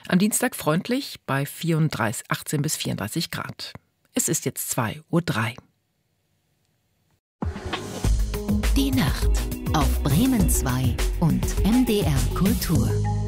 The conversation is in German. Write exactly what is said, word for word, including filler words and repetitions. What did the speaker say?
Am Dienstag freundlich bei vierunddreißig, achtzehn bis vierunddreißig Grad. Es ist jetzt zwei Uhr drei. Die Nacht auf Bremen zwei und M D R Kultur.